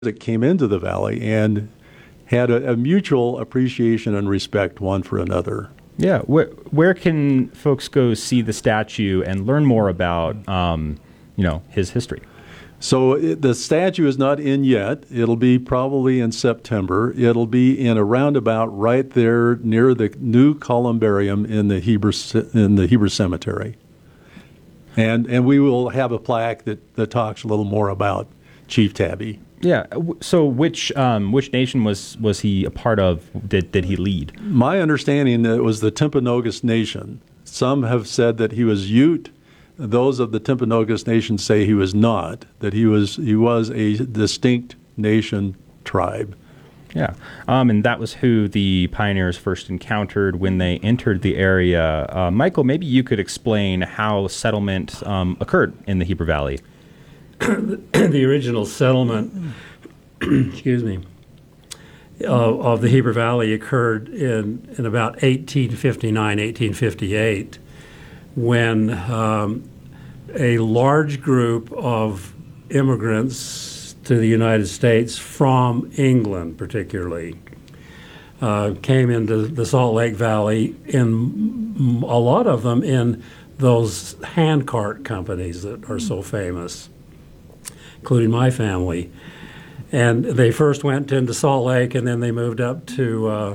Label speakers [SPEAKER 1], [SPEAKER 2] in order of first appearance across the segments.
[SPEAKER 1] that came into the valley and had a mutual appreciation and respect one for another.
[SPEAKER 2] Yeah. Where can folks go see the statue and learn more about, his history?
[SPEAKER 1] So the statue is not in yet. It'll be probably in September. It'll be in a roundabout right there near the new columbarium in the Heber Cemetery. And we will have a plaque that talks a little more about Chief Tabby.
[SPEAKER 2] Yeah. So which nation was he a part of? Did he lead?
[SPEAKER 1] My understanding it was the Timpanogos Nation. Some have said that he was Ute. Those of the Timpanogos Nation say he was not. That he was a distinct nation tribe.
[SPEAKER 2] Yeah. And that was who the pioneers first encountered when they entered the area. Michael, maybe you could explain how settlement occurred in the Heber Valley.
[SPEAKER 3] The original settlement, excuse me, of the Heber Valley occurred in about 1859, 1858, when a large group of immigrants to the United States from England particularly came into the Salt Lake Valley, in a lot of them in those handcart companies that are so famous, including my family. And they first went into Salt Lake, and then they moved up to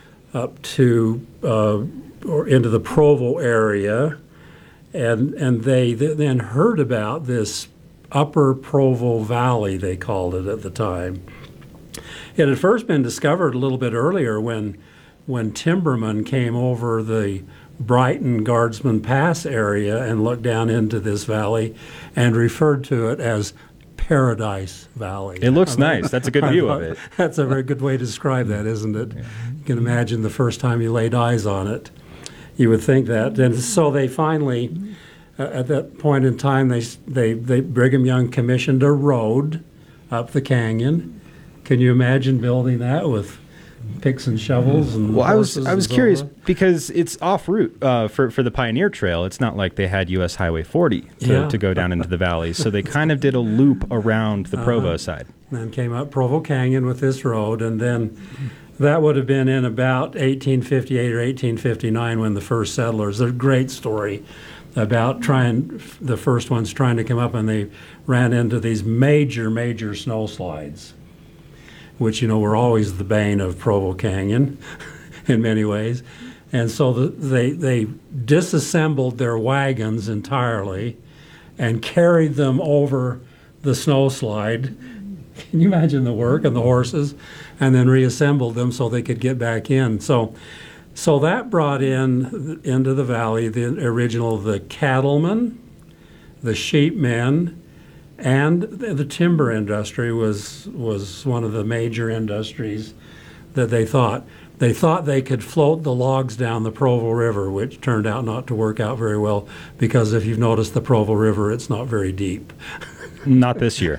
[SPEAKER 3] or into the Provo area, and they then heard about this Upper Provo Valley, they called it at the time. It had first been discovered a little bit earlier when timbermen came over the Brighton Guardsman Pass area and looked down into this valley and referred to it as Paradise Valley.
[SPEAKER 2] It looks nice. That's a good view of it.
[SPEAKER 3] That's a very good way to describe that, isn't it? Yeah. You can imagine the first time you laid eyes on it. You would think that. And so they finally, at that point in time, they Brigham Young commissioned a road up the canyon. Can you imagine building that with picks and shovels and horses?
[SPEAKER 2] I was curious because it's off route for the Pioneer Trail. It's not like they had U.S. Highway 40 to go down into the valley, so they kind of did a loop around the Provo side.
[SPEAKER 3] Then came up Provo Canyon with this road, and then that would have been in about 1858 or 1859 when the first settlers. There's a great story about the first ones trying to come up, and they ran into these major snow slides, which, were always the bane of Provo Canyon in many ways. And so they disassembled their wagons entirely and carried them over the snow slide. Can you imagine the work, and the horses? And then reassembled them so they could get back in. So that brought into the valley the cattlemen, the sheepmen, and the timber industry was one of the major industries that they thought they could float the logs down the Provo River, which turned out not to work out very well, because if you've noticed the Provo River, it's not very deep.
[SPEAKER 2] Not this year.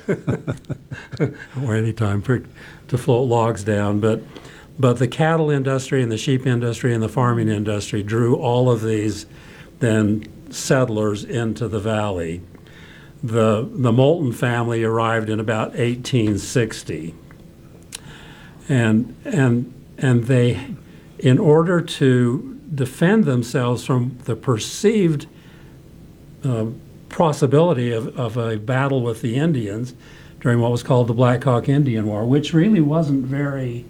[SPEAKER 3] Or any time to float logs down. But the cattle industry and the sheep industry and the farming industry drew all of these then settlers into the valley. The Moulton family arrived in about 1860, and they, in order to defend themselves from the perceived possibility of a battle with the Indians during what was called the Black Hawk Indian War, which really wasn't very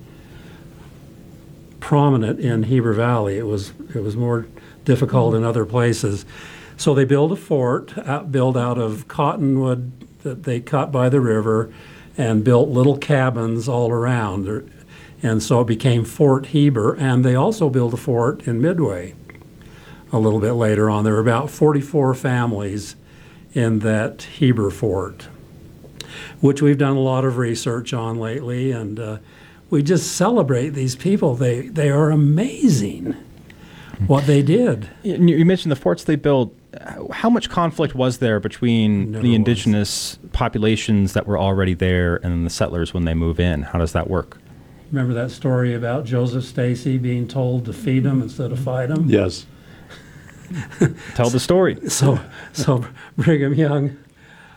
[SPEAKER 3] prominent in Heber Valley. It was more difficult in other places. So they built a fort, built out of cottonwood that they cut by the river, and built little cabins all around. And so it became Fort Heber, and they also built a fort in Midway a little bit later on. There were about 44 families in that Heber fort, which we've done a lot of research on lately, and we just celebrate these people. They are amazing what they did.
[SPEAKER 2] You mentioned the forts they built. How much conflict was there between the indigenous populations that were already there and the settlers when they move in? How does that work?
[SPEAKER 3] Remember that story about Joseph Stacy being told to feed them instead of fight them?
[SPEAKER 1] Yes.
[SPEAKER 2] Tell the story.
[SPEAKER 3] So Brigham Young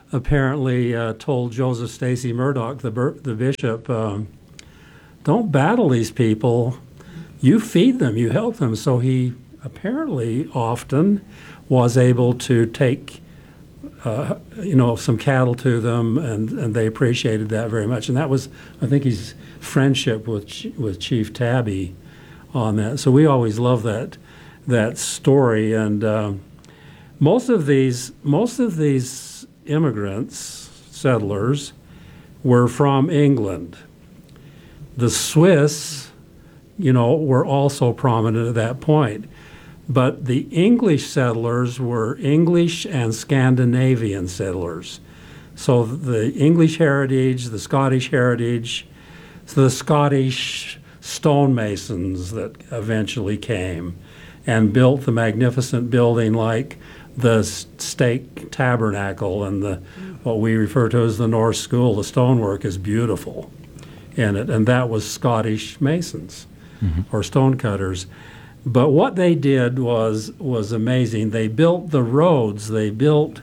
[SPEAKER 3] apparently told Joseph Stacy Murdoch, the bishop, don't battle these people. You feed them, you help them. So he apparently often was able to take some cattle to them, and they appreciated that very much. And that was, I think, his friendship with Chief Tabby on that. So we always love that story. And most of these immigrants, settlers, were from England. The Swiss, were also prominent at that point. But the English settlers were English and Scandinavian settlers. So the English heritage, the Scottish heritage, the Scottish stonemasons that eventually came and built the magnificent building like the Stake Tabernacle and what we refer to as the North School. The stonework is beautiful in it, and that was Scottish masons or stonecutters. But what they did was amazing. They built the roads. They built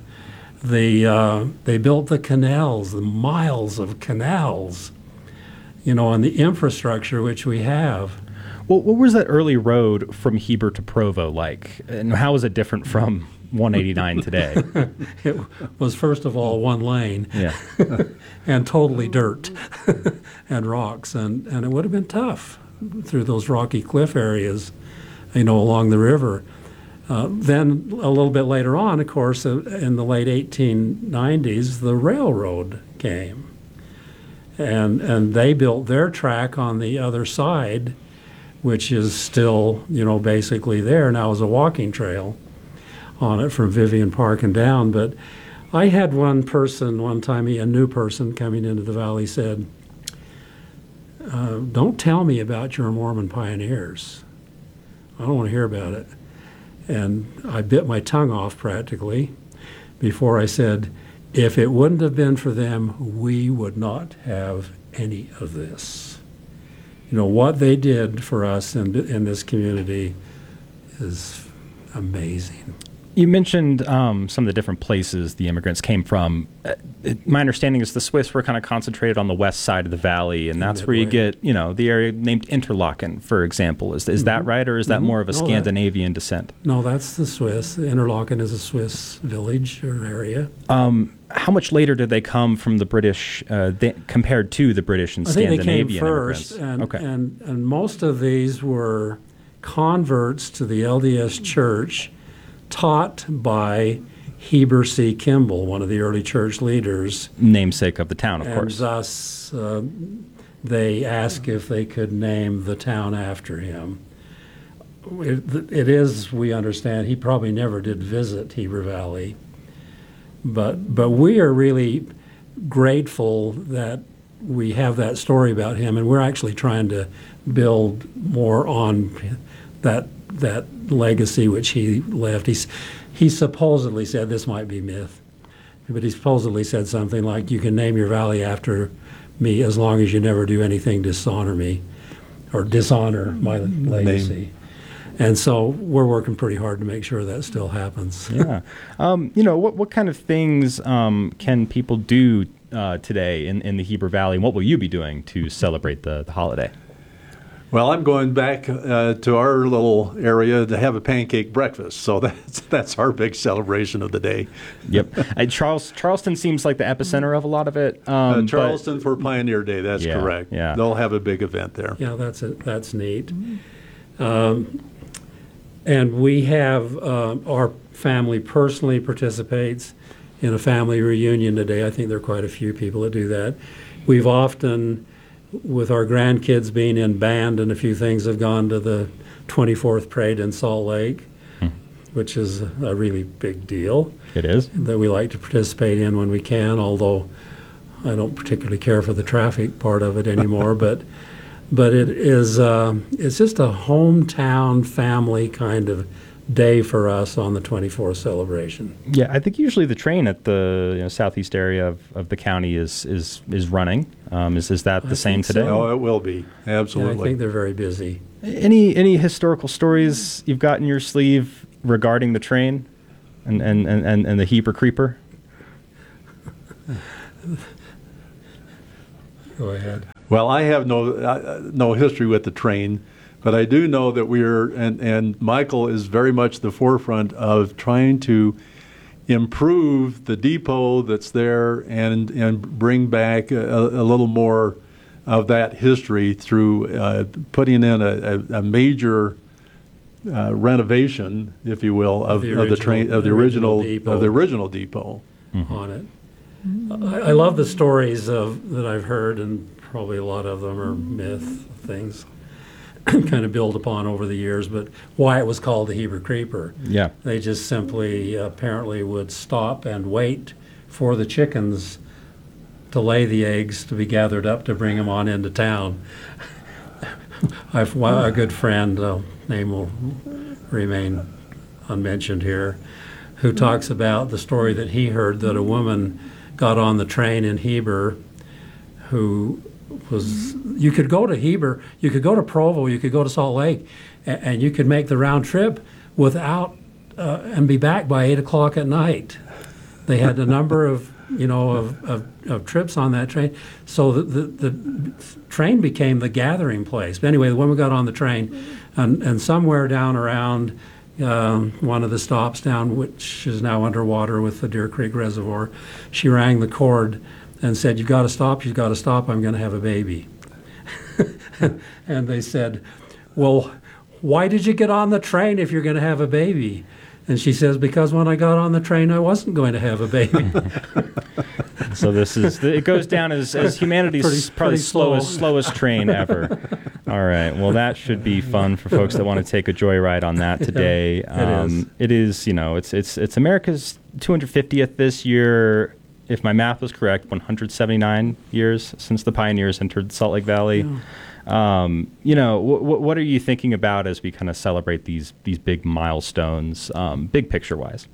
[SPEAKER 3] the canals, the miles of canals, and the infrastructure which we have.
[SPEAKER 2] Well, what was that early road from Heber to Provo like, and how is it different from 189 today?
[SPEAKER 3] It was, first of all, one lane,
[SPEAKER 2] Yeah.
[SPEAKER 3] and totally dirt and rocks, and it would have been tough through those rocky cliff areas, along the river. Then a little bit later on, of course, in the late 1890s, the railroad came, and they built their track on the other side, which is still, basically there now as a walking trail on it from Vivian Park and down. But I had one person one time, a new person coming into the valley, said, don't tell me about your Mormon pioneers. I don't want to hear about it. And I bit my tongue off practically before I said, if it wouldn't have been for them, we would not have any of this. What they did for us in this community is amazing.
[SPEAKER 2] You mentioned some of the different places the immigrants came from. My understanding is the Swiss were kind of concentrated on the west side of the valley, and that's where you get, the area named Interlaken, for example. Is that right, or is that more of a Scandinavian descent?
[SPEAKER 3] No, that's the Swiss. Interlaken is a Swiss village or area.
[SPEAKER 2] How much later did they come from the British, compared to the British and Scandinavian
[SPEAKER 3] I think they came first,
[SPEAKER 2] immigrants?
[SPEAKER 3] and most of these were converts to the LDS Church, taught by Heber C. Kimball, one of the early church leaders.
[SPEAKER 2] Namesake of the town, of course.
[SPEAKER 3] And thus, they asked if they could name the town after him. It is, we understand, he probably never did visit Heber Valley. But we are really grateful that we have that story about him, and we're actually trying to build more on that legacy which he left. He supposedly said, this might be myth, but he supposedly said something like, you can name your valley after me as long as you never do anything to dishonor me or dishonor my legacy. And so we're working pretty hard to make sure that still happens.
[SPEAKER 2] Yeah. What kind of things can people do today in the Heber Valley, and what will you be doing to celebrate the holiday?
[SPEAKER 1] Well, I'm going back to our little area to have a pancake breakfast, so that's our big celebration of the day.
[SPEAKER 2] Yep. Charleston seems like the epicenter of a lot of it.
[SPEAKER 1] Charleston for Pioneer Day, that's correct.
[SPEAKER 2] Yeah.
[SPEAKER 1] They'll have a big event there.
[SPEAKER 3] Yeah, that's neat. And we have our family personally participates in a family reunion today. I think there are quite a few people that do that. We've often, with our grandkids being in band and a few things, have gone to the 24th Parade in Salt Lake, which is a really big deal.
[SPEAKER 2] It is.
[SPEAKER 3] That we like to participate in when we can, although I don't particularly care for the traffic part of it anymore. But it is it's just a hometown family kind of day for us on the 24th celebration.
[SPEAKER 2] Yeah, I think usually the train at the southeast area of the county is running. Is that the same today?
[SPEAKER 3] so.
[SPEAKER 1] Oh, it will be. Absolutely.
[SPEAKER 3] Yeah, I think they're very busy.
[SPEAKER 2] Any historical stories you've got in your sleeve regarding the train and the Heber Creeper?
[SPEAKER 3] Go ahead.
[SPEAKER 1] Well, I have no history with the train, but I do know that and Michael is very much the forefront of trying to improve the depot that's there and bring back a little more of that history through putting in a major renovation, if you will, of the original depot
[SPEAKER 3] on it. I love the stories that I've heard, and probably a lot of them are myth things kind of built upon over the years, but why it was called the Heber Creeper.
[SPEAKER 2] Yeah.
[SPEAKER 3] They just simply apparently would stop and wait for the chickens to lay the eggs to be gathered up to bring them on into town. I've a good friend, name will remain unmentioned here, who talks about the story that he heard that a woman got on the train in Heber who was, you could go to Heber, you could go to Provo, you could go to Salt Lake, and you could make the round trip without, and be back by 8 o'clock at night. They had a number of trips on that train. So the train became the gathering place. But anyway, the woman got on the train, and somewhere down around one of the stops down, which is now underwater with the Deer Creek Reservoir, she rang the cord and said, "You've got to stop, you've got to stop, I'm going to have a baby." And they said, "Well, why did you get on the train if you're going to have a baby?" And she says, "Because when I got on the train, I wasn't going to have a baby."
[SPEAKER 2] So it goes down as humanity's probably slowest train ever. All right. Well, that should be fun for folks that want to take a joyride on that today. It is, it's America's 250th this year. If my math was correct, 179 years since the pioneers entered Salt Lake Valley. Yeah. What are you thinking about as we kind of celebrate these big milestones, big picture wise?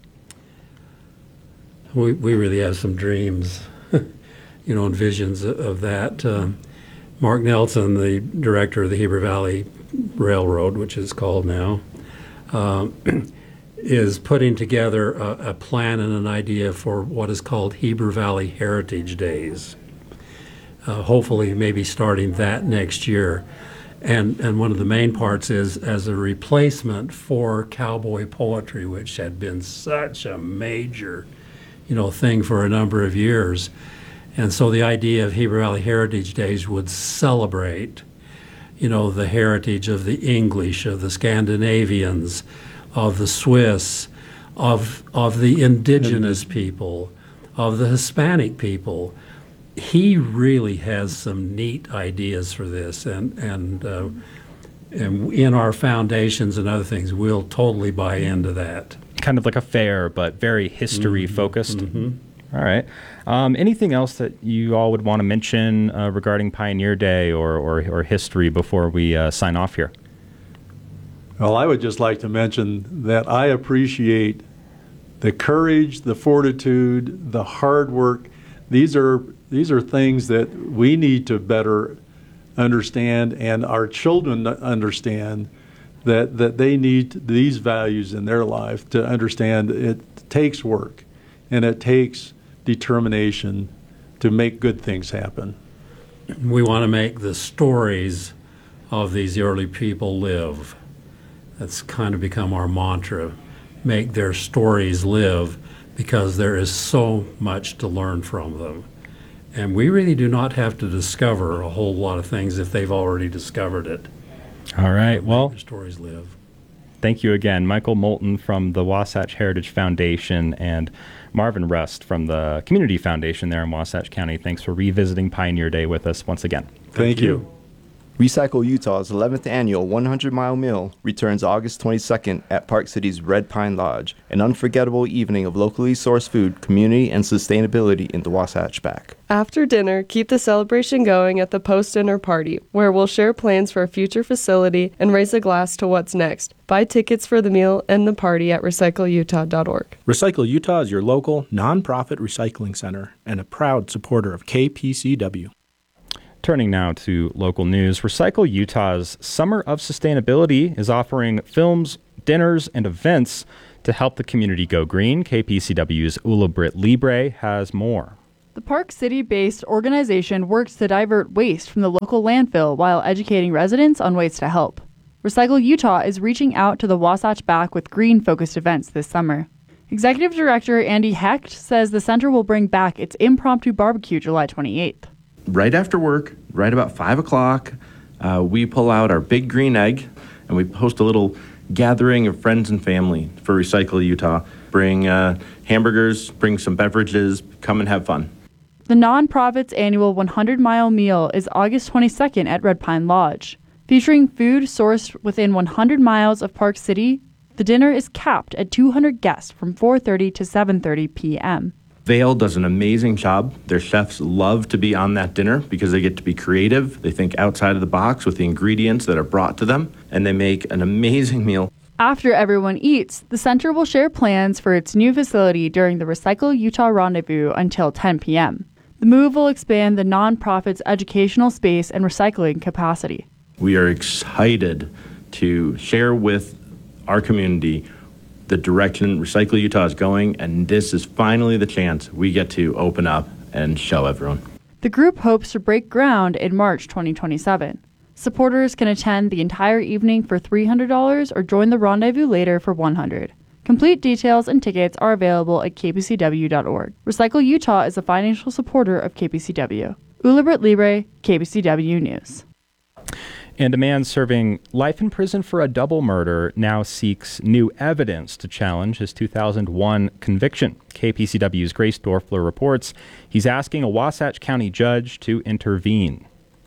[SPEAKER 3] We really have some dreams, and visions of that. Mark Nelson, the director of the Heber Valley Railroad, which is called now, is putting together a plan and an idea for what is called Heber Valley Heritage Days. Hopefully, maybe starting that next year. And one of the main parts is as a replacement for cowboy poetry, which had been such a major, thing for a number of years. And so the idea of Heber Valley Heritage Days would celebrate, the heritage of the English, of the Scandinavians, of the Swiss, of the indigenous people, of the Hispanic people. He really has some neat ideas for this, and in our foundations and other things, we'll totally buy into that.
[SPEAKER 2] Kind of like a fair, but very history focused. Mm-hmm. All right. Anything else that you all would want to mention regarding Pioneer Day or history before we sign off here?
[SPEAKER 1] Well, I would just like to mention that I appreciate the courage, the fortitude, the hard work. These are things that we need to better understand, and our children understand that they need these values in their life to understand it takes work and it takes determination to make good things happen.
[SPEAKER 3] We want to make the stories of these early people live. That's kind of become our mantra. Make their stories live, because there is so much to learn from them. And we really do not have to discover a whole lot of things if they've already discovered it.
[SPEAKER 2] All right. Well,
[SPEAKER 3] their stories live.
[SPEAKER 2] Thank you again, Michael Moulton from the Wasatch Heritage Foundation and Marvin Rust from the Community Foundation there in Wasatch County. Thanks for revisiting Pioneer Day with us once again.
[SPEAKER 1] Thank you.
[SPEAKER 4] Recycle Utah's 11th annual 100-mile meal returns August 22nd at Park City's Red Pine Lodge, an unforgettable evening of locally sourced food, community, and sustainability in the Wasatch Back.
[SPEAKER 5] After dinner, keep the celebration going at the post-dinner party, where we'll share plans for a future facility and raise a glass to what's next. Buy tickets for the meal and the party at recycleutah.org.
[SPEAKER 6] Recycle Utah is your local, nonprofit recycling center and a proud supporter of KPCW.
[SPEAKER 2] Turning now to local news, Recycle Utah's Summer of Sustainability is offering films, dinners, and events to help the community go green. KPCW's Ula Britt Libre has more.
[SPEAKER 7] The Park City-based organization works to divert waste from the local landfill while educating residents on ways to help. Recycle Utah is reaching out to the Wasatch Back with green-focused events this summer. Executive Director Andy Hecht says the center will bring back its impromptu barbecue July 28th.
[SPEAKER 8] Right after work, right about 5 o'clock, we pull out our big green egg and we host a little gathering of friends and family for Recycle Utah. Bring hamburgers, bring some beverages, come and have fun.
[SPEAKER 7] The nonprofit's annual 100-mile meal is August 22nd at Red Pine Lodge. Featuring food sourced within 100 miles of Park City, the dinner is capped at 200 guests from 4:30 to 7:30 p.m.
[SPEAKER 8] Vail does an amazing job. Their chefs love to be on that dinner because they get to be creative. They think outside of the box with the ingredients that are brought to them, and they make an amazing meal.
[SPEAKER 7] After everyone eats, the center will share plans for its new facility during the Recycle Utah Rendezvous until 10 p.m. The move will expand the nonprofit's educational space and recycling capacity.
[SPEAKER 8] We are excited to share with our community the direction Recycle Utah is going, and this is finally the chance we get to open up and show everyone.
[SPEAKER 7] The group hopes to break ground in March 2027. Supporters can attend the entire evening for $300 or join the rendezvous later for $100. Complete details and tickets are available at kpcw.org. Recycle Utah is a financial supporter of KPCW. Ulibert Libre, KPCW News.
[SPEAKER 2] And a man serving life in prison for a double murder now seeks new evidence to challenge his 2001 conviction. KPCW's Grace Dorfler reports he's asking a Wasatch County judge to intervene.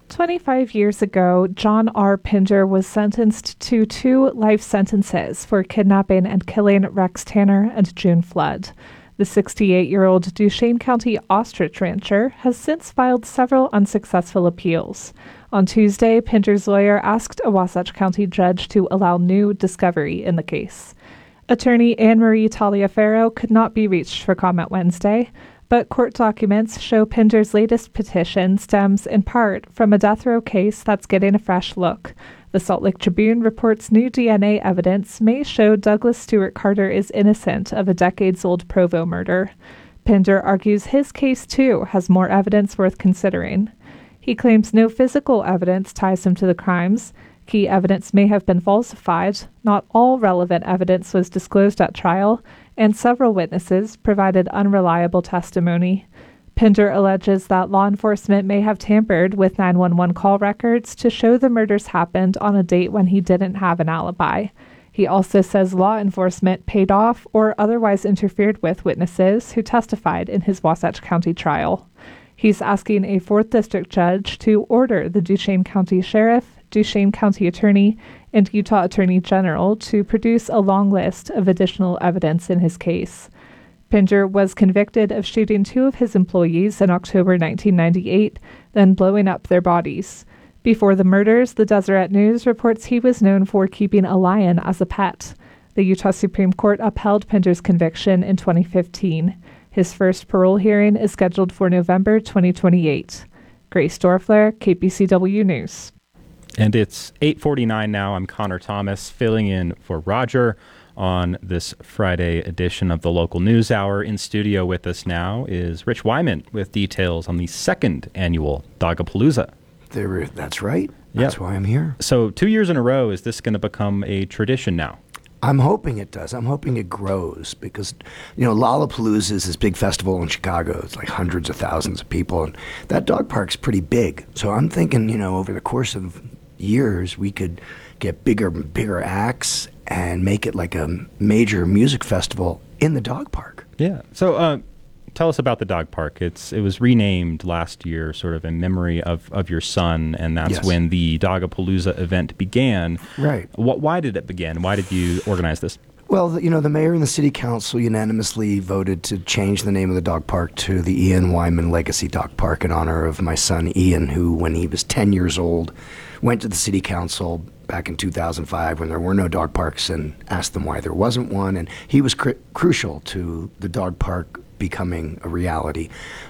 [SPEAKER 9] 25 years ago, John R. Pinger was sentenced to 2 life sentences for kidnapping and killing Rex Tanner and June Flood. The 68-year-old Duchesne County ostrich rancher has since filed several unsuccessful appeals. On Tuesday, Pinger's lawyer asked a Wasatch County judge to allow new discovery in the case. Attorney Anne Marie Taliaferro could not be reached for comment Wednesday, but court documents show Pinger's latest petition stems in part from a death row case that's getting a fresh look. The Salt Lake Tribune reports new DNA evidence may show Douglas Stewart Carter is innocent of a decades-old Provo murder. Pinger argues his case, too, has more evidence worth considering. He claims no physical evidence ties him to the crimes. Key evidence may have been falsified. Not all relevant evidence was disclosed at trial, and several witnesses provided unreliable testimony. Pinger alleges that law enforcement may have tampered with 911 call records to show the murders happened on a date when he didn't have an alibi. He also says law enforcement paid off or otherwise interfered with witnesses who testified in his Wasatch County trial. He's asking a 4th District judge to order the Duchesne County Sheriff, Duchesne County Attorney, and Utah Attorney General to produce a long list of additional evidence in his case. Pinger was convicted of shooting 2 of his employees in October 1998, then blowing up their bodies. Before the murders, the Deseret News reports he was known for keeping a lion as a pet. The Utah Supreme Court upheld Pinger's conviction in 2015. His first parole hearing is scheduled for November 2028. Grace Dorfler, KPCW News.
[SPEAKER 2] And it's 8:49 now. I'm Connor Thomas, filling in for Roger on this Friday edition of the Local News Hour. In studio with us now is Rich Wyman with details on the 2nd annual Dogapalooza.
[SPEAKER 10] That's right. That's why I'm here.
[SPEAKER 2] So 2 years in a row, is this going to become a tradition now?
[SPEAKER 10] I'm hoping it does. I'm hoping it grows because, Lollapalooza is this big festival in Chicago. It's like hundreds of thousands of people, and that dog park's pretty big. So I'm thinking, over the course of years, we could get bigger and bigger acts and make it like a major music festival in the dog park.
[SPEAKER 2] Yeah. So tell us about the dog park. It was renamed last year sort of in memory of your son, and that's when the Dogapalooza event began.
[SPEAKER 10] Right.
[SPEAKER 2] Why did it begin? Why did you organize this?
[SPEAKER 10] Well, the mayor and the city council unanimously voted to change the name of the dog park to the Ian Wyman Legacy Dog Park in honor of my son Ian, who, when he was 10 years old, went to the city council back in 2005 when there were no dog parks and asked them why there wasn't one. And he was crucial to the dog park becoming a reality.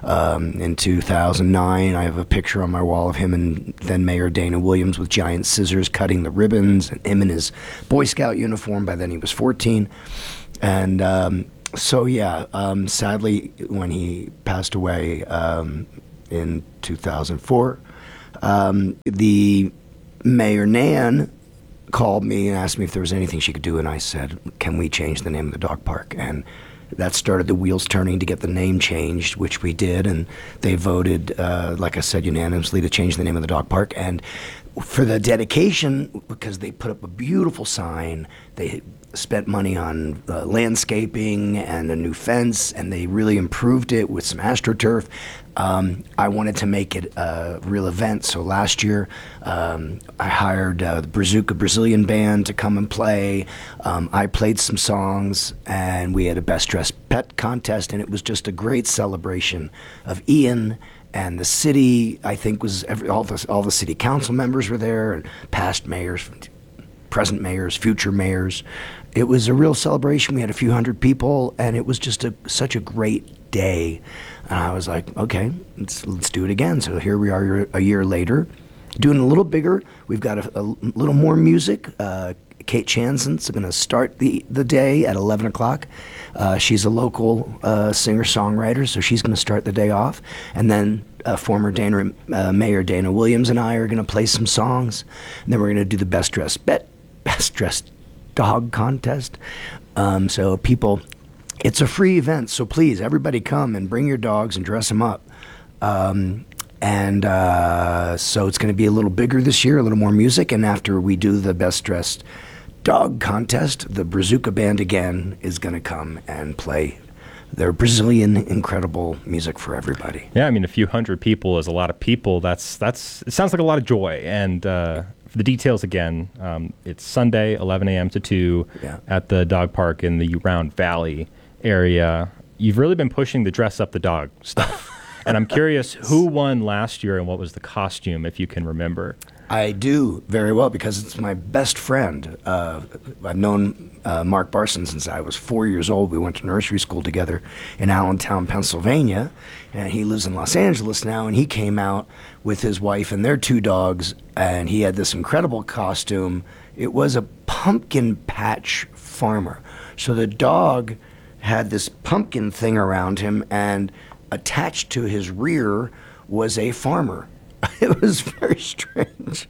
[SPEAKER 10] In 2009, I have a picture on my wall of him and then Mayor Dana Williams with giant scissors cutting the ribbons, and him in his Boy Scout uniform. By then he was 14. And So yeah, sadly, when he passed away in 2004, the Mayor Nan called me and asked me if there was anything she could do, and I said, "Can we change the name of the dog park?" And that started the wheels turning to get the name changed, which we did, and they voted, like I said, unanimously to change the name of the dog park. And for the dedication, because they put up a beautiful sign, they spent money on landscaping and a new fence, and they really improved it with some AstroTurf. I wanted to make it a real event, so last year I hired the Brazuca Brazilian band to come and play. I played some songs, and we had a Best Dressed Pet contest, and it was just a great celebration of Ian. And the city, I think, was all the city council members were there, and past mayors, present mayors, future mayors. It was a real celebration. We had a few hundred people, and it was just such a great day. And I was like, okay, let's do it again. So here we are a year later, doing a little bigger. We've got a little more music. Kate Chanson's going to start the day at 11 o'clock. She's a local singer-songwriter, so she's going to start the day off. And then former Mayor Dana Williams and I are going to play some songs. And then we're going to do the Best Dressed Dog contest. So people, it's a free event, so please, everybody come and bring your dogs and dress them up. So it's going to be a little bigger this year, a little more music. And after we do the Best Dressed Dog contest, the Brazuca band again is going to come and play their Brazilian incredible music for everybody.
[SPEAKER 2] Yeah, I mean, a few hundred people is a lot of people. It sounds like a lot of joy. And for the details again, it's Sunday, 11 a.m. to 2 at the dog park in the Round Valley area. You've really been pushing the dress up the dog stuff. And I'm curious, who won last year and what was the costume, if you can remember?
[SPEAKER 10] I do very well because it's my best friend. I've known Mark Barson since I was 4 years old. We went to nursery school together in Allentown, Pennsylvania, and he lives in Los Angeles now, and he came out with his wife and their two dogs, and he had this incredible costume. It was a pumpkin patch farmer. So the dog had this pumpkin thing around him, and attached to his rear was a farmer. It was very strange,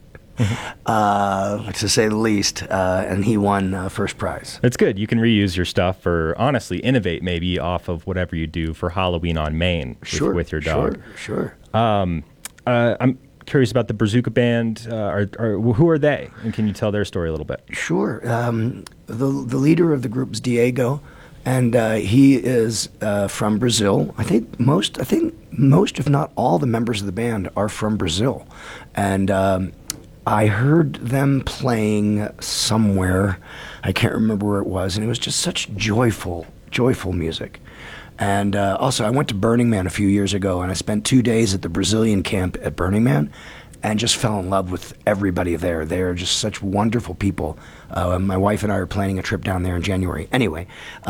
[SPEAKER 10] to say the least, and he won first prize.
[SPEAKER 2] It's good. You can reuse your stuff or honestly innovate maybe off of whatever you do for Halloween on Main with your dog.
[SPEAKER 10] Sure.
[SPEAKER 2] I'm curious about the Brazuca band. Who are they? And can you tell their story a little bit?
[SPEAKER 10] Sure. The leader of the group is Diego. And he is from Brazil. I think most, if not all, the members of the band are from Brazil. And I heard them playing somewhere. I can't remember where it was, and it was just such joyful music. And also, I went to Burning Man a few years ago, and I spent 2 days at the Brazilian camp at Burning Man, and just fell in love with everybody there. They are just such wonderful people. My wife and I are planning a trip down there in January. Anyway,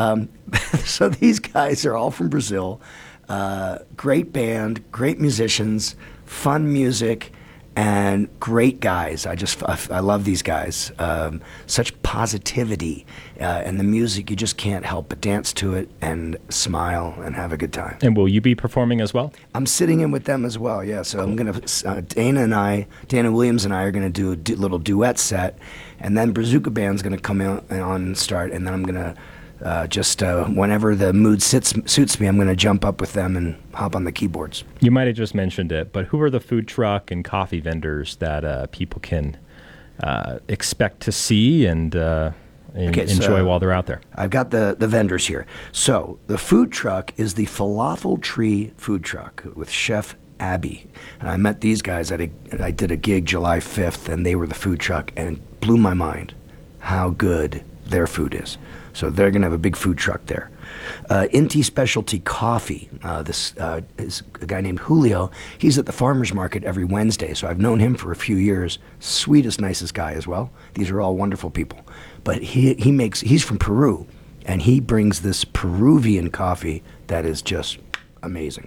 [SPEAKER 10] so these guys are all from Brazil. Great band, great musicians, fun music, and great guys. I love these guys. Such positivity, and the music, you just can't help but dance to it and smile and have a good time.
[SPEAKER 2] And will you be performing as well?
[SPEAKER 10] I'm sitting in with them as well, yeah. So I'm going to, Dana Williams and I are going to do a little duet set, and then Brazuca Band's going to come on and start, and then I'm going to whenever the mood suits me, I'm going to jump up with them and hop on the keyboards.
[SPEAKER 2] You might have just mentioned it, but who are the food truck and coffee vendors that people can expect to see and enjoy while they're out there?
[SPEAKER 10] I've got the vendors here. So the food truck is the Falafel Tree food truck with Chef Abby. And I met these guys I did a gig July 5th, and they were the food truck, and it blew my mind how good their food is. So they're going to have a big food truck there. Inti Specialty Coffee, this is a guy named Julio. He's at the farmer's market every Wednesday, so I've known him for a few years. Sweetest, nicest guy as well. These are all wonderful people. But he's from Peru, and he brings this Peruvian coffee that is just amazing.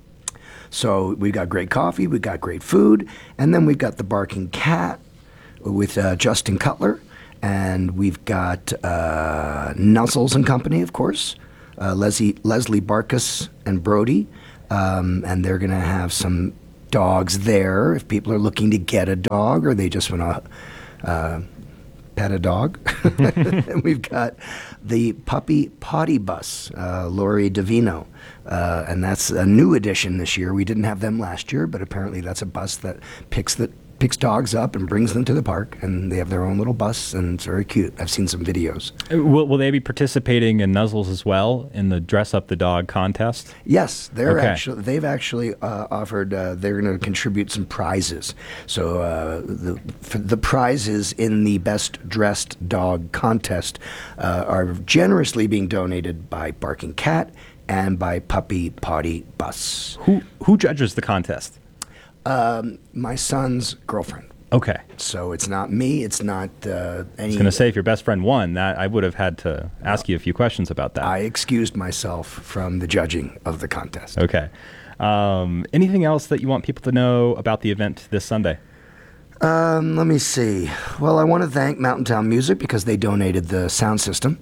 [SPEAKER 10] So we've got great coffee, we've got great food, and then we've got the Barking Cat with Justin Cutler. And we've got Nuzzles and Company, of course. Leslie Barkus and Brody, and they're going to have some dogs there if people are looking to get a dog or they just want to pet a dog. And we've got the Puppy Potty Bus, Lori Davino, and that's a new addition this year. We didn't have them last year, but apparently that's a bus that picks dogs up and brings them to the park, and they have their own little bus, and it's very cute. I've seen some videos.
[SPEAKER 2] Will they be participating in Nuzzles as well in the Dress Up the Dog contest?
[SPEAKER 10] Yes, they've actually offered. They're going to contribute some prizes. So the prizes in the Best Dressed Dog contest are generously being donated by Barking Cat and by Puppy Potty Bus.
[SPEAKER 2] Who judges the contest?
[SPEAKER 10] My son's girlfriend.
[SPEAKER 2] Okay.
[SPEAKER 10] So it's not me. It's not any.
[SPEAKER 2] I was going to say, if your best friend won, that I would have had to ask you a few questions about that.
[SPEAKER 10] I excused myself from the judging of the contest.
[SPEAKER 2] Okay. Anything else that you want people to know about the event this Sunday?
[SPEAKER 10] Let me see. Well, I want to thank Mountain Town Music because they donated the sound system.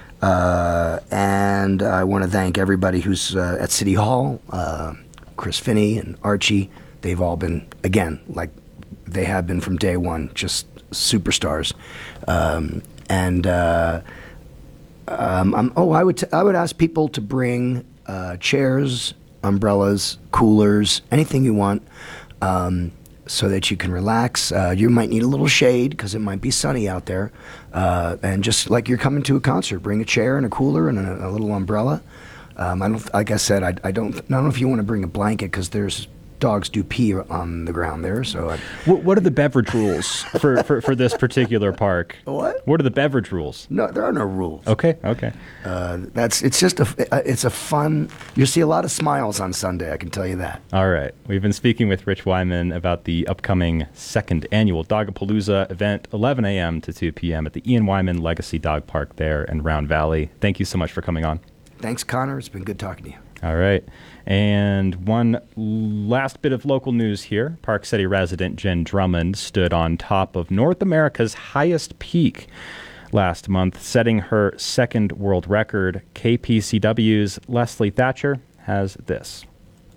[SPEAKER 10] And I want to thank everybody who's at City Hall, Chris Finney and Archie. They've all been, again, like they have been from day one, just superstars. I would ask people to bring chairs, umbrellas, coolers, anything you want, so that you can relax. You might need a little shade because it might be sunny out there. And just like you're coming to a concert, bring a chair and a cooler and a little umbrella. Like I said, I don't know if you want to bring a blanket because there's dogs do pee on the ground there. So,
[SPEAKER 2] what are the beverage rules for this particular park?
[SPEAKER 10] What?
[SPEAKER 2] What are the beverage rules?
[SPEAKER 10] No, there are no rules.
[SPEAKER 2] Okay.
[SPEAKER 10] It's a fun. You'll see a lot of smiles on Sunday. I can tell you that.
[SPEAKER 2] All right. We've been speaking with Rich Wyman about the upcoming second annual Dogapalooza event, 11 a.m. to 2 p.m. at the Ian Wyman Legacy Dog Park there in Round Valley. Thank you so much for coming on.
[SPEAKER 10] Thanks, Connor. It's been good talking to you.
[SPEAKER 2] All right. And one last bit of local news here. Park City resident Jen Drummond stood on top of North America's highest peak last month, setting her second world record. KPCW's Leslie Thatcher has this.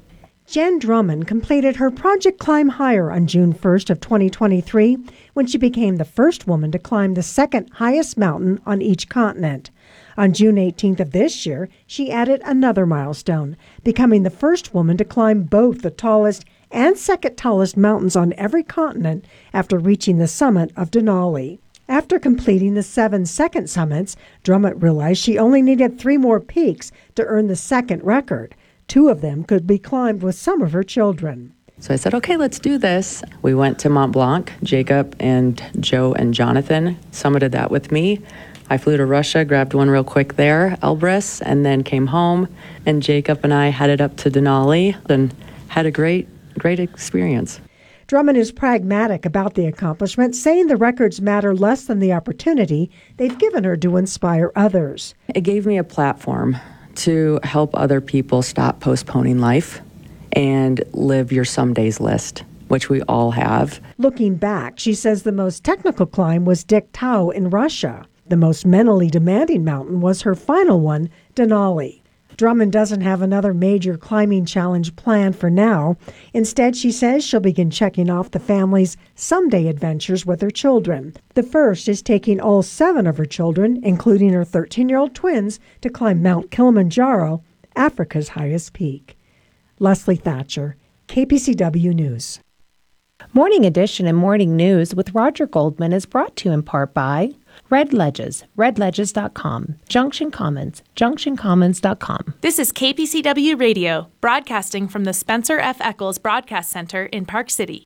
[SPEAKER 11] Jen Drummond completed her Project Climb Higher on June 1st of 2023 when she became the first woman to climb the second highest mountain on each continent. On June 18th of this year, she added another milestone, becoming the first woman to climb both the tallest and second tallest mountains on every continent after reaching the summit of Denali. After completing the 7 second summits, Drummond realized she only needed 3 more peaks to earn the second record. 2 of them could be climbed with some of her children.
[SPEAKER 12] So I said, okay, let's do this. We went to Mont Blanc. Jacob and Joe and Jonathan summited that with me. I flew to Russia, grabbed one real quick there, Elbrus, and then came home. And Jacob and I headed up to Denali and had a great experience.
[SPEAKER 11] Drummond is pragmatic about the accomplishment, saying the records matter less than the opportunity they've given her to inspire others.
[SPEAKER 12] It gave me a platform to help other people stop postponing life and live your some days list, which we all have.
[SPEAKER 11] Looking back, she says the most technical climb was Dik Tau in Russia. The most mentally demanding mountain was her final one, Denali. Drummond doesn't have another major climbing challenge planned for now. Instead, she says she'll begin checking off the family's someday adventures with her children. The first is taking all 7 of her children, including her 13-year-old twins, to climb Mount Kilimanjaro, Africa's highest peak. Leslie Thatcher, KPCW News.
[SPEAKER 13] Morning Edition and Morning News with Roger Goldman is brought to you in part by Red Ledges, redledges.com, Junction Commons, junctioncommons.com.
[SPEAKER 14] This is KPCW Radio, broadcasting from the Spencer F. Eccles Broadcast Center in Park City.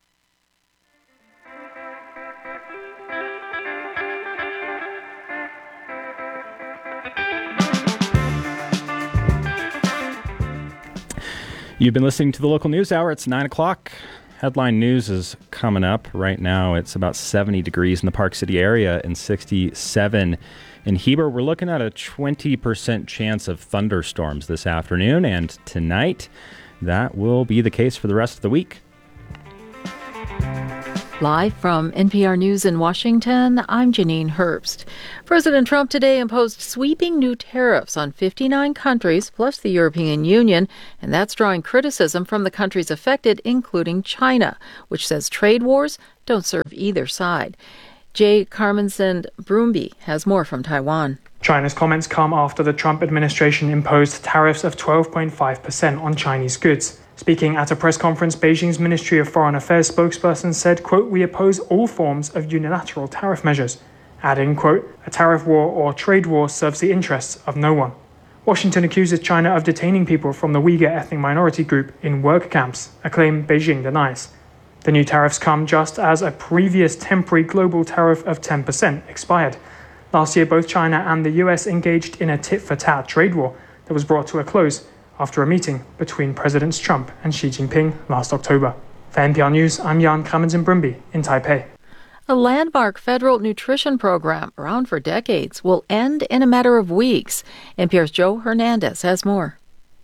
[SPEAKER 2] You've been listening to the Local News Hour. It's 9 o'clock. Headline news is coming up. Right now, it's about 70 degrees in the Park City area and 67 in Heber. We're looking at a 20% chance of thunderstorms this afternoon and tonight. That will be the case for the rest of the week.
[SPEAKER 15] Live from NPR News in Washington, I'm Janine Herbst. President Trump today imposed sweeping new tariffs on 59 countries, plus the European Union, and that's drawing criticism from the countries affected, including China, which says trade wars don't serve either side. Jay Carmensen Brumby has more from Taiwan.
[SPEAKER 16] China's comments come after the Trump administration imposed tariffs of 12.5% on Chinese goods. Speaking at a press conference, Beijing's Ministry of Foreign Affairs spokesperson said, quote, "We oppose all forms of unilateral tariff measures," adding, quote, "A tariff war or trade war serves the interests of no one." Washington accuses China of detaining people from the Uyghur ethnic minority group in work camps, a claim Beijing denies. The new tariffs come just as a previous temporary global tariff of 10% expired. Last year, both China and the US engaged in a tit-for-tat trade war that was brought to a close after a meeting between Presidents Trump and Xi Jinping last October. For NPR News, I'm Jan Carmensen-Brumby in Taipei.
[SPEAKER 15] A landmark federal nutrition program around for decades will end in a matter of weeks. NPR's Joe Hernandez has more.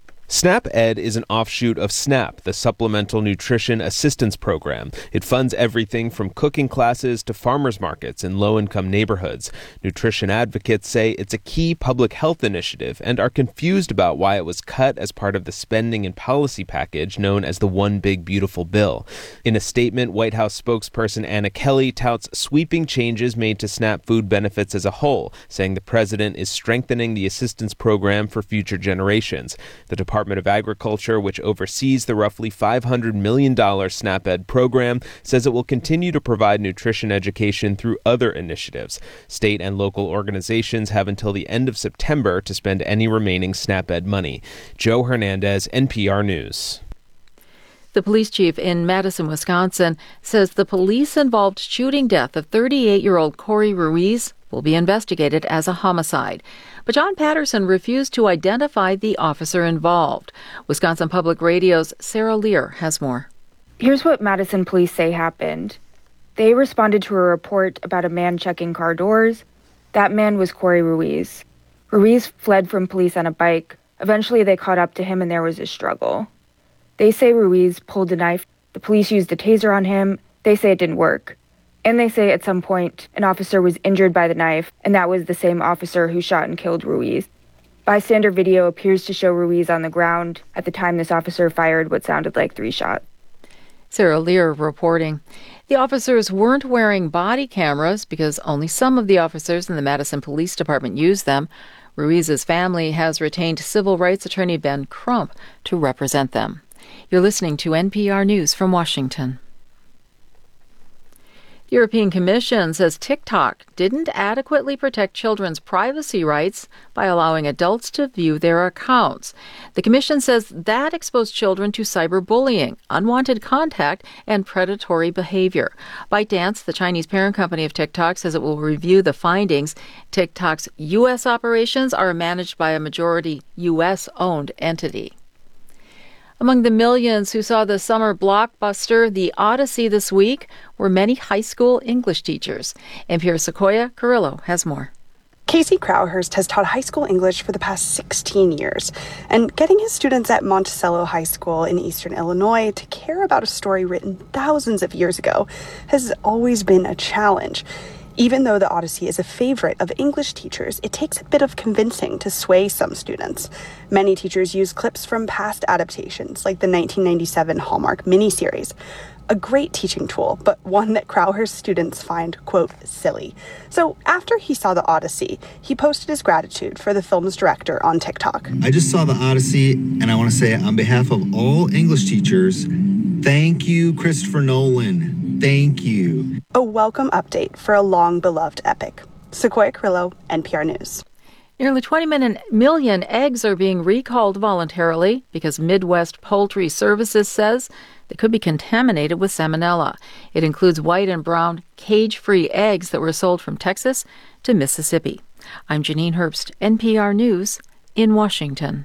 [SPEAKER 17] SNAP-Ed is an offshoot of SNAP, the Supplemental Nutrition Assistance Program. It funds everything from cooking classes to farmers markets in low-income neighborhoods. Nutrition advocates say it's a key public health initiative and are confused about why it was cut as part of the spending and policy package known as the One Big Beautiful Bill. In a statement, White House spokesperson Anna Kelly touts sweeping changes made to SNAP food benefits as a whole, saying the president is strengthening the assistance program for future generations. The Department of Agriculture, which oversees the roughly $500 million SNAP-Ed program, says it will continue to provide nutrition education through other initiatives. State and local organizations have until the end of September to spend any remaining SNAP-Ed money. Joe Hernandez, NPR News.
[SPEAKER 15] The police chief in Madison, Wisconsin, says the police-involved shooting death of 38-year-old Corey Ruiz will be investigated as a homicide. But John Patterson refused to identify the officer involved. Wisconsin Public Radio's Sarah Lear has more.
[SPEAKER 18] Here's what Madison police say happened. They responded to a report about a man checking car doors. That man was Corey Ruiz. Ruiz fled from police on a bike. Eventually, they caught up to him and there was a struggle. They say Ruiz pulled a knife. The police used a taser on him. They say it didn't work. And they say at some point an officer was injured by the knife, and that was the same officer who shot and killed Ruiz. Bystander video appears to show Ruiz on the ground at the time this officer fired what sounded like 3 shots.
[SPEAKER 15] Sarah Lear reporting. The officers weren't wearing body cameras because only some of the officers in the Madison Police Department use them. Ruiz's family has retained civil rights attorney Ben Crump to represent them. You're listening to NPR News from Washington. The European Commission says TikTok didn't adequately protect children's privacy rights by allowing adults to view their accounts. The Commission says that exposed children to cyberbullying, unwanted contact, and predatory behavior. ByteDance, the Chinese parent company of TikTok, says it will review the findings. TikTok's U.S. operations are managed by a majority U.S.-owned entity. Among the millions who saw the summer blockbuster The Odyssey this week were many high school English teachers. NPR's Sequoia Carrillo has more.
[SPEAKER 19] Casey Crowhurst has taught high school English for the past 16 years, and getting his students at Monticello High School in eastern Illinois to care about a story written thousands of years ago has always been a challenge. Even though The Odyssey is a favorite of English teachers, it takes a bit of convincing to sway some students. Many teachers use clips from past adaptations, like the 1997 Hallmark miniseries. A great teaching tool, but one that Crowhurst students find, quote, silly. So after he saw The Odyssey, he posted his gratitude for the film's director on TikTok.
[SPEAKER 20] I just saw The Odyssey, and I want to say on behalf of all English teachers, thank you, Christopher Nolan. Thank you.
[SPEAKER 19] A welcome update for a long-beloved epic. Sequoia Carrillo, NPR News.
[SPEAKER 15] Nearly 20 million eggs are being recalled voluntarily because Midwest Poultry Services says they could be contaminated with salmonella. It includes white and brown cage-free eggs that were sold from Texas to Mississippi. I'm Janine Herbst, NPR News in Washington.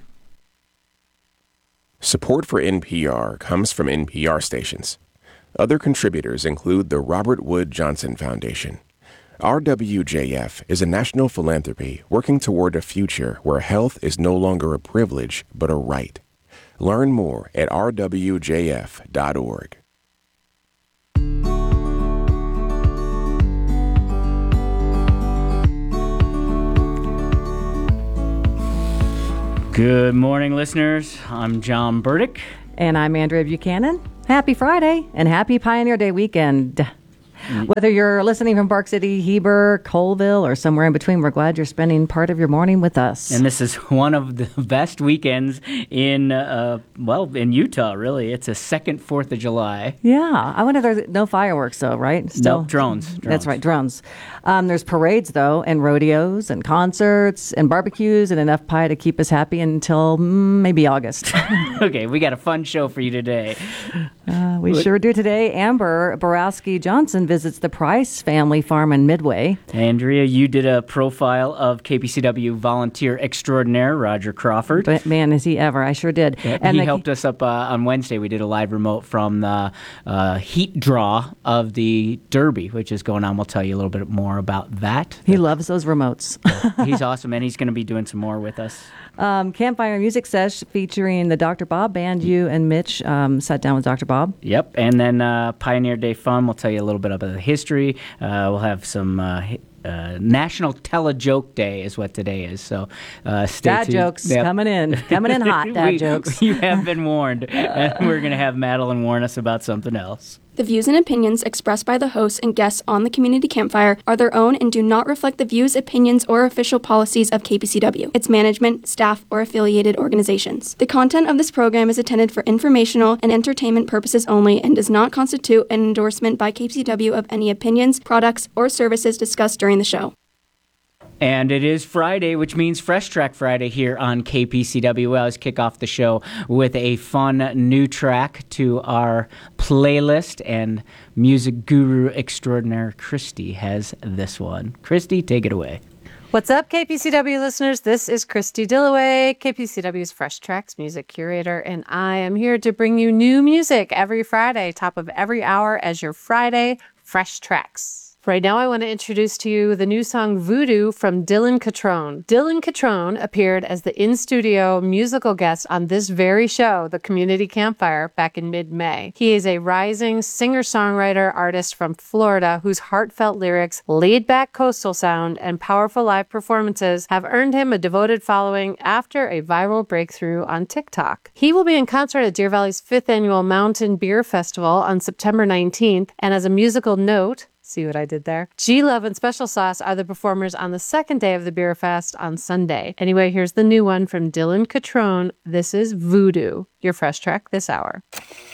[SPEAKER 21] Support for NPR comes from NPR stations. Other contributors include the Robert Wood Johnson Foundation. RWJF is a national philanthropy working toward a future where health is no longer a privilege but a right. Learn more at rwjf.org.
[SPEAKER 3] Good morning, listeners. I'm John Burdick.
[SPEAKER 22] And I'm Andrea Buchanan. Happy Friday and happy Pioneer Day weekend. Whether you're listening from Park City, Heber, Colville, or somewhere in between, we're glad you're spending part of your morning with us.
[SPEAKER 3] And this is one of the best weekends in Utah, really. It's a second 4th of July.
[SPEAKER 22] Yeah. I wonder if there's no fireworks, though, right? Still?
[SPEAKER 3] No, drones.
[SPEAKER 22] That's right, drones. There's parades, though, and rodeos, and concerts, and barbecues, and enough pie to keep us happy until maybe August.
[SPEAKER 3] Okay, we got a fun show for you today.
[SPEAKER 22] We sure do today. Amber Borowski-Johnson visits the Price family farm in Midway.
[SPEAKER 3] Andrea, you did a profile of KPCW volunteer extraordinaire Roger Crawford.
[SPEAKER 22] But man, is he ever. I sure did.
[SPEAKER 3] Yeah, and he helped us up on Wednesday. We did a live remote from the heat draw of the Derby, which is going on. We'll tell you a little bit more about that.
[SPEAKER 22] He loves those remotes.
[SPEAKER 3] He's awesome, and he's going to be doing some more with us.
[SPEAKER 22] Campfire Music Sesh featuring the Dr. Bob Band. You and Mitch sat down with Dr. Bob.
[SPEAKER 3] Yep, and then Pioneer Day Fun. We'll tell you a little bit about the history. We'll have some National Tell-A-Joke Day is what today is. So stay
[SPEAKER 22] Dad
[SPEAKER 3] tuned.
[SPEAKER 22] jokes coming in hot. Dad jokes.
[SPEAKER 3] You have been warned, and we're going to have Madeline warn us about something else.
[SPEAKER 23] The views and opinions expressed by the hosts and guests on the Community Campfire are their own and do not reflect the views, opinions, or official policies of KPCW, its management, staff, or affiliated organizations. The content of this program is intended for informational and entertainment purposes only and does not constitute an endorsement by KPCW of any opinions, products, or services discussed during the show.
[SPEAKER 3] And it is Friday, which means Fresh Track Friday here on KPCW. We always kick off the show with a fun new track to our playlist, and music guru extraordinaire Christy has this one. Christy, take it away.
[SPEAKER 24] What's up, KPCW listeners? This is Christy Dillaway, KPCW's Fresh Tracks music curator, and I am here to bring you new music every Friday, top of every hour as your Friday Fresh Tracks. Right now, I want to introduce to you the new song Voodoo from Dylan Catrone. Dylan Catrone appeared as the in-studio musical guest on this very show, The Community Campfire, back in mid-May. He is a rising singer-songwriter artist from Florida whose heartfelt lyrics, laid-back coastal sound, and powerful live performances have earned him a devoted following after a viral breakthrough on TikTok. He will be in concert at Deer Valley's 5th Annual Mountain Beer Festival on September 19th, and as a musical note, see what I did there? G-Love and Special Sauce are the performers on the second day of the Beer Fest on Sunday. Anyway, here's the new one from Dylan Catrone. This is Voodoo, your Fresh Track this hour.